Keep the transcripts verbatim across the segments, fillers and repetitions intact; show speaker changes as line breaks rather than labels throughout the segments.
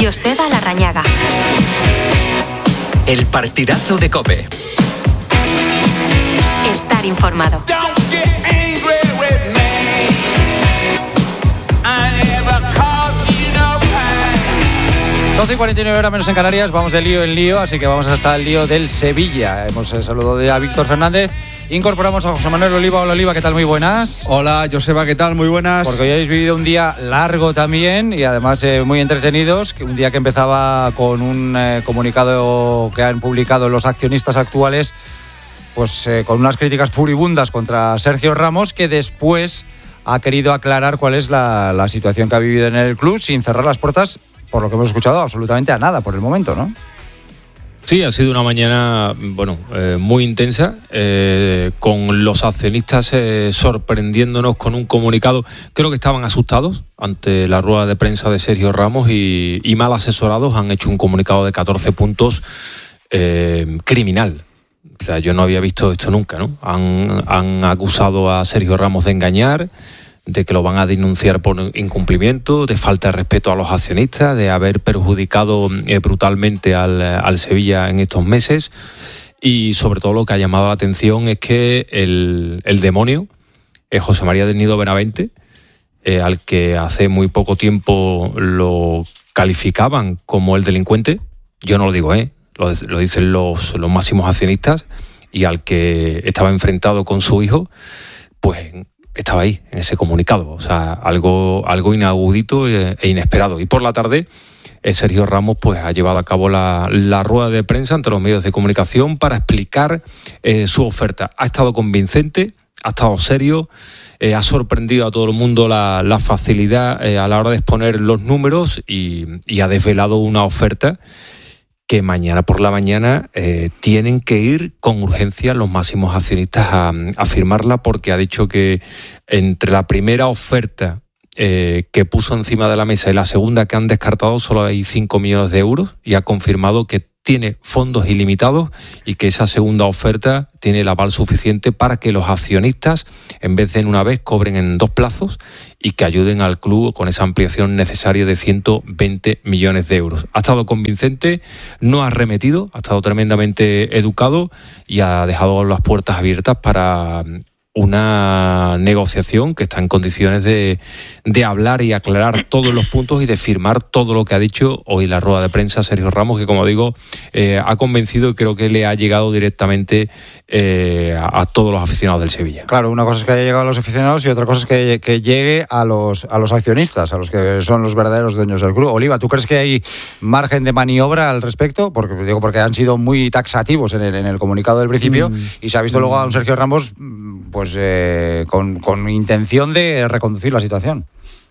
Joseba Larrañaga.
El partidazo de COPE.
Estar informado.
doce y cuarenta y nueve horas menos en Canarias, vamos de lío en lío, así que vamos hasta el lío del Sevilla. Hemos eh, saludado a Víctor Fernández, incorporamos a José Manuel Oliva. Hola Oliva, ¿qué tal? Muy buenas.
Hola Joseba, ¿qué tal? Muy buenas.
Porque hoy habéis vivido un día largo también y además eh, muy entretenidos, un día que empezaba con un eh, comunicado que han publicado los accionistas actuales, pues eh, con unas críticas furibundas contra Sergio Ramos, que después ha querido aclarar cuál es la, la situación que ha vivido en el club sin cerrar las puertas, por lo que hemos escuchado, absolutamente a nada por el momento, ¿no?
Sí, ha sido una mañana, bueno, eh, muy intensa, eh, con los accionistas eh, sorprendiéndonos con un comunicado. Creo que estaban asustados ante la rueda de prensa de Sergio Ramos y, y mal asesorados han hecho un comunicado de catorce puntos eh, criminal. O sea, yo no había visto esto nunca, ¿no? Han, han acusado a Sergio Ramos de engañar, de que lo van a denunciar por incumplimiento, de falta de respeto a los accionistas, de haber perjudicado eh, brutalmente al, al Sevilla en estos meses, y sobre todo lo que ha llamado la atención es que el, el demonio es José María del Nido Benavente, eh, al que hace muy poco tiempo lo calificaban como el delincuente. Yo no lo digo, ¿eh? lo, lo dicen los, los máximos accionistas, y al que estaba enfrentado con su hijo, pues estaba ahí, en ese comunicado. O sea, algo, algo inaudito e inesperado. Y por la tarde, eh, Sergio Ramos pues ha llevado a cabo la, la rueda de prensa ante los medios de comunicación para explicar eh, su oferta. Ha estado convincente, ha estado serio, eh, ha sorprendido a todo el mundo la, la facilidad eh, a la hora de exponer los números y, y ha desvelado una oferta que mañana por la mañana eh, tienen que ir con urgencia los máximos accionistas a, a firmarla, porque ha dicho que entre la primera oferta eh, que puso encima de la mesa y la segunda que han descartado solo hay cinco millones de euros, y ha confirmado que tiene fondos ilimitados y que esa segunda oferta tiene el aval suficiente para que los accionistas, en vez de en una vez, cobren en dos plazos y que ayuden al club con esa ampliación necesaria de ciento veinte millones de euros. Ha estado convincente, no ha arremetido, ha estado tremendamente educado y ha dejado las puertas abiertas para una negociación que está en condiciones de, de hablar y aclarar todos los puntos y de firmar todo lo que ha dicho hoy la rueda de prensa Sergio Ramos, que como digo, eh, ha convencido y creo que le ha llegado directamente eh, a, a todos los aficionados del Sevilla.
Claro, una cosa es que haya llegado a los aficionados y otra cosa es que, que llegue a los, a los accionistas, a los que son los verdaderos dueños del club. Oliva, ¿tú crees que hay margen de maniobra al respecto? Porque digo, porque han sido muy taxativos en el, en el comunicado del principio mm. y se ha visto mm. luego a un Sergio Ramos pues eh, con, con intención de reconducir la situación.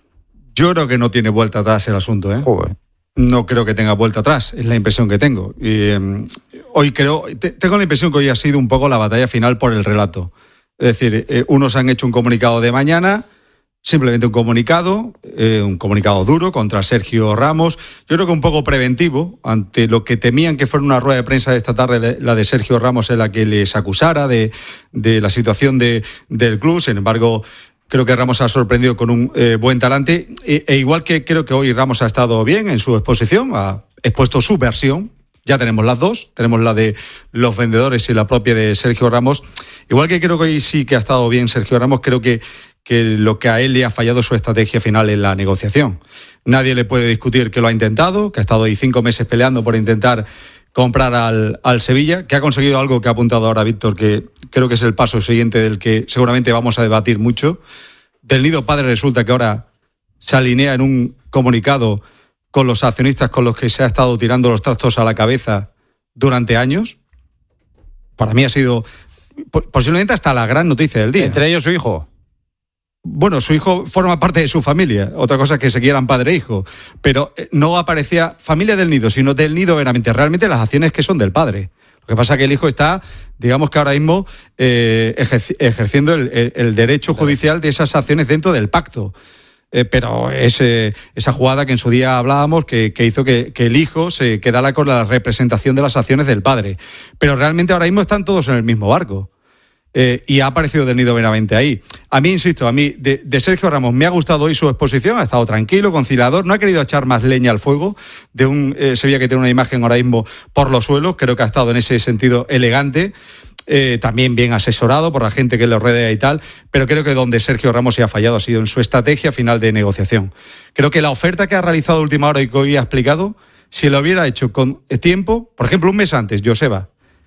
Yo creo que no tiene vuelta atrás el asunto, ¿eh?
Joder.
No creo que tenga vuelta atrás, es la impresión que tengo. Y, eh, hoy creo, te, tengo la impresión que hoy ha sido un poco la batalla final por el relato. Es decir, eh, unos han hecho un comunicado de mañana, simplemente un comunicado, eh, un comunicado duro contra Sergio Ramos. Yo creo que un poco preventivo ante lo que temían que fuera una rueda de prensa de esta tarde, la de Sergio Ramos, en la que les acusara de, de la situación de, del club. Sin embargo, creo que Ramos ha sorprendido con un eh, buen talante e, e igual que creo que hoy Ramos ha estado bien en su exposición, ha expuesto su versión. Ya tenemos las dos, tenemos la de los vendedores y la propia de Sergio Ramos. Igual que creo que hoy sí que ha estado bien Sergio Ramos, creo que, que lo que a él le ha fallado es su estrategia final en la negociación. Nadie le puede discutir que lo ha intentado, que ha estado ahí cinco meses peleando por intentar comprar al, al Sevilla, que ha conseguido algo que ha apuntado ahora Víctor, que creo que es el paso siguiente del que seguramente vamos a debatir mucho. Del Nido Padre resulta que ahora se alinea en un comunicado con los accionistas con los que se ha estado tirando los trastos a la cabeza durante años. Para mí ha sido posiblemente hasta la gran noticia del día.
Entre ellos su hijo.
Bueno, su hijo forma parte de su familia. Otra cosa es que se quieran padre e hijo. Pero no aparecía familia del Nido, sino del Nido Benavente. Realmente las acciones que son del padre. Lo que pasa es que el hijo está, digamos que ahora mismo, eh, ejerci- ejerciendo el, el, el derecho judicial de esas acciones dentro del pacto. Eh, pero es eh, esa jugada que en su día hablábamos que, que hizo que, que el hijo se quedara con la representación de las acciones del padre. Pero realmente ahora mismo están todos en el mismo barco. Eh, y ha aparecido del Nido Benavente ahí. A mí, insisto, a mí, de, de Sergio Ramos, me ha gustado hoy su exposición, ha estado tranquilo, conciliador, no ha querido echar más leña al fuego de un eh, Sevilla que tiene una imagen ahora mismo por los suelos, creo que ha estado en ese sentido elegante, eh, también bien asesorado por la gente que le rodea y tal, pero creo que donde Sergio Ramos se ha fallado ha sido en su estrategia final de negociación. Creo que la oferta que ha realizado a última hora y que hoy ha explicado, si lo hubiera hecho con tiempo, por ejemplo, un mes antes, Joseba,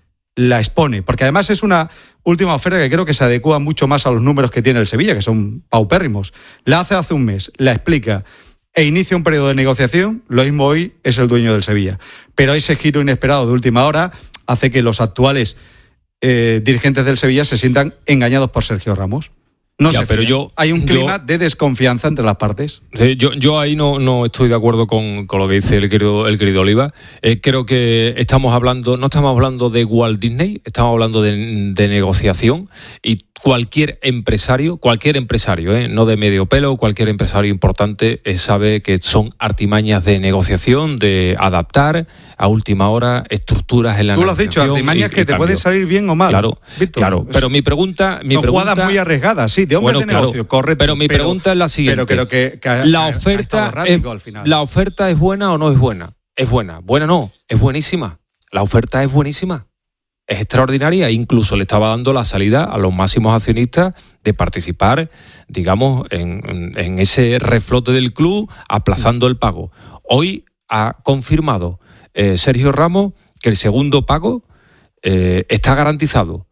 la expone, porque además es una última oferta que creo que se adecua mucho más a los números que tiene el Sevilla, que son paupérrimos. La hace hace un mes, la explica e inicia un periodo de negociación, lo mismo hoy es el dueño del Sevilla. Pero ese giro inesperado de última hora hace que los actuales eh, dirigentes del Sevilla se sientan engañados por Sergio Ramos. No
ya,
sé,
pero yo,
hay un clima
yo,
de desconfianza entre las partes.
Sí, yo, yo ahí no, no estoy de acuerdo con, con lo que dice el querido, el querido Oliva. Eh, creo que estamos hablando, no estamos hablando de Walt Disney, estamos hablando de, de negociación, y cualquier empresario, cualquier empresario, eh, no de medio pelo, cualquier empresario importante eh, sabe que son artimañas de negociación, de adaptar a última hora estructuras en la
Tú lo has dicho, artimañas y, que y te cambio. Pueden salir bien o mal.
Claro,
Víctor,
claro. Pero mi pregunta, mi
son
pregunta,
jugadas muy arriesgadas, sí, de hombres bueno, de negocio, claro, correcto.
Pero mi
pero,
pregunta es la siguiente:
pero creo que, que
la
ha,
oferta,
ha
es,
al final.
¿la oferta es buena o no es buena? Es buena. Buena no, es buenísima. La oferta es buenísima. Es extraordinaria, incluso le estaba dando la salida a los máximos accionistas de participar, digamos, en, en, en ese reflote del club, aplazando el pago. Hoy ha confirmado eh, Sergio Ramos que el segundo pago eh, está garantizado,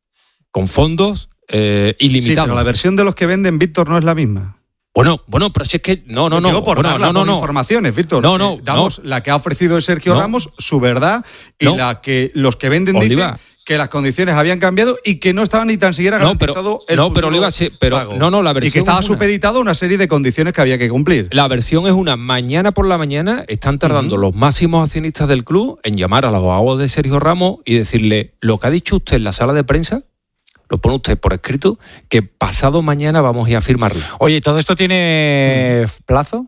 con fondos eh, ilimitados.
Sí, pero la versión de los que venden, Víctor, no es la misma.
Bueno, bueno, pero si es que no, no, no.
Digo por
bueno,
dar
no,
las
no,
dos
no.
informaciones, Víctor.
No, no,
eh, damos
no.
la que ha ofrecido Sergio
no.
Ramos, su verdad, y
no.
la que los que venden
Oliva.
dicen que las condiciones habían cambiado y que no estaban ni tan siquiera garantizado
no, pero,
el
no, pero Oliva, sí, pero
pago.
no, no, la versión
y que estaba
es una.
supeditado a una serie de condiciones que había que cumplir.
La versión es una. Mañana por la mañana están tardando uh-huh. los máximos accionistas del club en llamar a los abogados de Sergio Ramos y decirle lo que ha dicho usted en la sala de prensa. Lo pone usted por escrito, que pasado mañana vamos a ir a firmarlo.
Oye, ¿todo esto tiene plazo?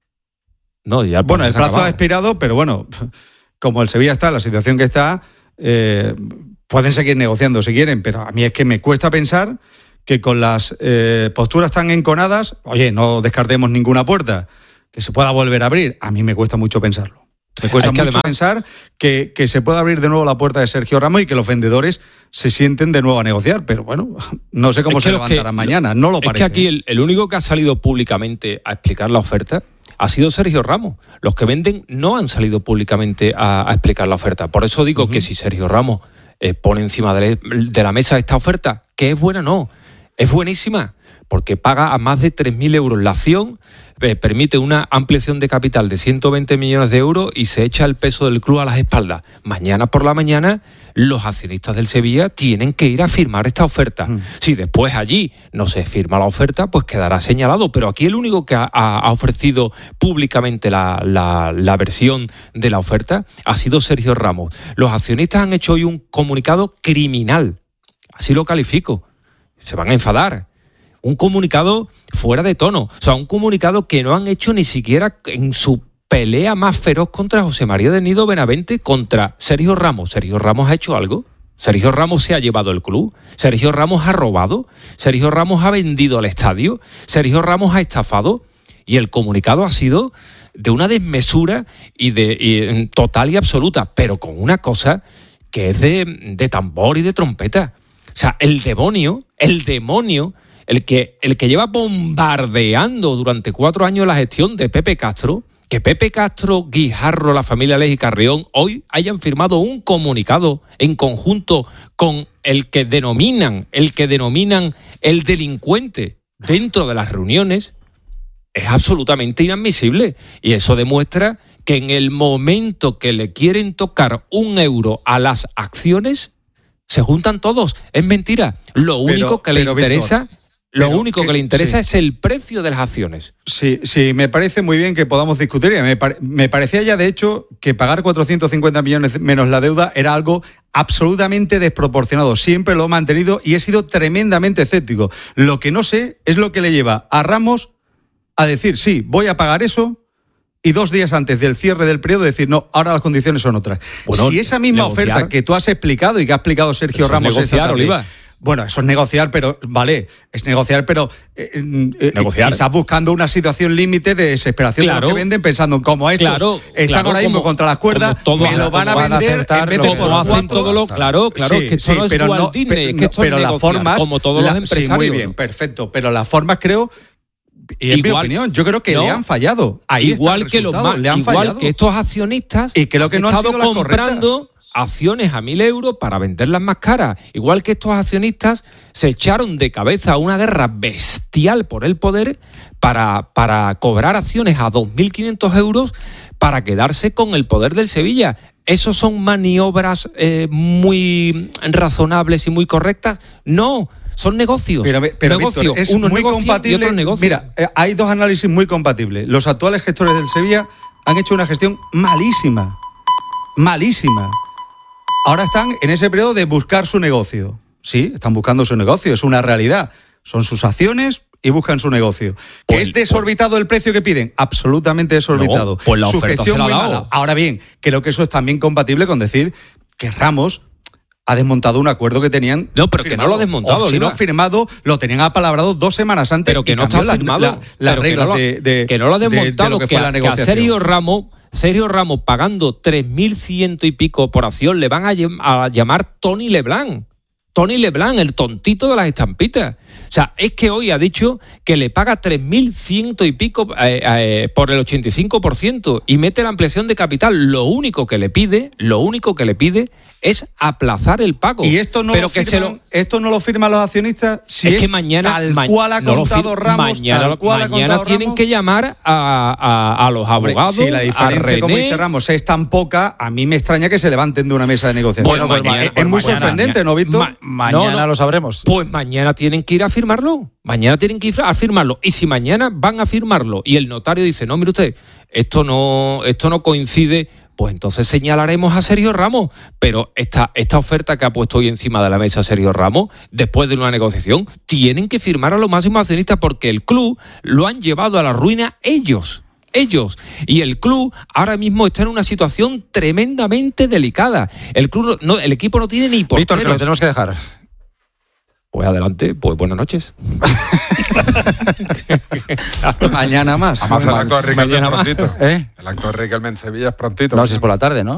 No, ya el
Bueno, el plazo
acabado.
ha expirado, pero bueno, como el Sevilla está en la situación que está, eh, pueden seguir negociando si quieren, pero a mí es que me cuesta pensar que con las eh, posturas tan enconadas, oye, no descartemos ninguna puerta, que se pueda volver a abrir. A mí me cuesta mucho pensarlo. Me cuesta mucho además, pensar que, que se pueda abrir de nuevo la puerta de Sergio Ramos y que los vendedores se sienten de nuevo a negociar. Pero bueno, no sé cómo
es que
se levantarán
que,
mañana, no lo
es
parece.
Es que aquí el, el único que ha salido públicamente a explicar la oferta ha sido Sergio Ramos. Los que venden no han salido públicamente a, a explicar la oferta. Por eso digo uh-huh. que si Sergio Ramos eh, pone encima de, de la mesa esta oferta, que es buena, no, es buenísima, porque paga a más de tres mil euros la acción, eh, permite una ampliación de capital de ciento veinte millones de euros y se echa el peso del club a las espaldas. Mañana por la mañana los accionistas del Sevilla tienen que ir a firmar esta oferta. Mm. Si después allí no se firma la oferta, pues quedará señalado. Pero aquí el único que ha, ha ofrecido públicamente la, la, la versión de la oferta ha sido Sergio Ramos. Los accionistas han hecho hoy un comunicado criminal. Así lo califico. Se van a enfadar. Un comunicado fuera de tono. O sea, un comunicado que no han hecho ni siquiera en su pelea más feroz contra José María del Nido Benavente, contra Sergio Ramos. ¿Sergio Ramos ha hecho algo? ¿Sergio Ramos se ha llevado el club? ¿Sergio Ramos ha robado? ¿Sergio Ramos ha vendido el estadio? ¿Sergio Ramos ha estafado? Y el comunicado ha sido de una desmesura y de y total y absoluta, pero con una cosa que es de, de tambor y de trompeta. O sea, el demonio, el demonio... El que, el que lleva bombardeando durante cuatro años la gestión de Pepe Castro, que Pepe Castro, Guijarro, la familia Leji Carrión, hoy hayan firmado un comunicado en conjunto con el que denominan, el que denominan el delincuente dentro de las reuniones, es absolutamente inadmisible. Y eso demuestra que en el momento que le quieren tocar un euro a las acciones, se juntan todos. Es mentira. Lo único pero, que le interesa... Víctor, Lo Pero único que, que le interesa sí. es el precio de las acciones.
Sí, sí, me parece muy bien que podamos discutir. Me, pare, me parecía ya, de hecho, que pagar cuatrocientos cincuenta millones menos la deuda era algo absolutamente desproporcionado. Siempre lo he mantenido y he sido tremendamente escéptico. Lo que no sé es lo que le lleva a Ramos a decir, sí, voy a pagar eso, y dos días antes del cierre del periodo decir, no, ahora las condiciones son otras. Bueno, si esa misma negociar, oferta que tú has explicado y que ha explicado Sergio Ramos
negociar,
esta tarde,
Oliva.
Bueno, eso es negociar, pero vale, es negociar, pero eh, eh,
negociar.
quizás buscando una situación límite de desesperación
Claro.
de los que venden, pensando en cómo estos
Claro,
están
claro,
ahora mismo
como-
contra las cuerdas,
como todos
me lo van a
van a
vender
acertar
en vez
lo
de
que-
por
como hacen
cuatro.
todo lo claro, claro,
Sí,
es que esto
sí,
no es
pero
Walt
no,
Disney,
pe-
es que
no,
esto
pero
es
las
negociar,
formas,
como todos
la-
los empresarios.
Sí, muy bien, perfecto, pero las formas creo, y en mi
Igual-
opinión, yo creo que
no,
le han fallado. Ahí
igual
está el
que los
resultado,
más,
le han
igual
fallado.
que estos accionistas
Y creo que
han
no han
estado
sido las
comprando acciones a mil euros para venderlas más caras. Igual que estos accionistas se echaron de cabeza a una guerra bestial por el poder para, para cobrar acciones a dos mil quinientos euros para quedarse con el poder del Sevilla. ¿Esos son maniobras eh, muy razonables y muy correctas? No, son negocios.
Pero, pero
Negocio.
Víctor, es
Unos
muy
negocian y
compatible.
otros negocian.
Mira, eh, hay dos análisis muy compatibles. Los actuales gestores del Sevilla han hecho una gestión malísima. Malísima. Ahora están en ese periodo de buscar su negocio. Sí, están buscando su negocio, es una realidad. Son sus acciones y buscan su negocio. ¿Que
Pues-
es desorbitado el precio que piden? Absolutamente desorbitado.
No, pues la
su
oferta
gestión
se la ha
muy
dado.
mala. Ahora bien, creo que eso es también compatible con decir que Ramos ha desmontado un acuerdo que tenían.
No, pero que no lo ha desmontado,
O si no
Oliva.
firmado, lo tenían apalabrado dos semanas antes.
Pero que
y
no está
cambió la-
firmado.
la- las
pero que
reglas
no lo,
de, de-
que no lo ha
de- de
desmontado.
lo que
que,
fue la
a, que a
negociación.
Sergio Ramos, Sergio Ramos pagando tres mil ciento y pico por acción, le van a, llam- a llamar Tony Leblanc. Tony Leblanc, el tontito de las estampitas. O sea, es que hoy ha dicho que le paga tres mil ciento y pico eh, eh, por el ochenta y cinco por ciento y mete la ampliación de capital. Lo único que le pide, lo único que le pide es aplazar el pago.
Y esto no,
Pero
lo
que se
firman,
lo,
esto no lo firman los accionistas. Si
es
es
que mañana,
tal
ma-
cual ha
no lo
contado
fir-
Ramos,
mañana,
tal cual ha
mañana
contado
tienen
Ramos.
que llamar a, a- a los
Hombre,
abogados,
si la
a
diferencia, como
René.
dice Ramos, es tan poca, a mí me extraña que se levanten de una mesa de negociación.
Bueno, pues mañana-
es
pues
muy
mañana-
sorprendente, ¿no, Víctor?
Ma-
Mañana
No, no.
lo sabremos.
Pues mañana tienen que ir a firmarlo. Mañana tienen que ir a firmarlo. Y si mañana van a firmarlo y el notario dice, no, mire usted, esto no, esto no coincide, pues entonces señalaremos a Sergio Ramos. Pero esta, esta oferta que ha puesto hoy encima de la mesa Sergio Ramos, después de una negociación, tienen que firmar a los máximos accionistas porque el club lo han llevado a la ruina ellos. Ellos. Y el club ahora mismo está en una situación tremendamente delicada. El club no, el equipo no tiene ni
Víctor, que lo
porteros.
tenemos que dejar.
Pues adelante, pues buenas noches.
Mañana más.
Además, el acto de Riquelme es
Mañana más.
prontito.
¿Eh?
El acto de Riquelme en Sevilla es prontito.
No, si es por la tarde, ¿no?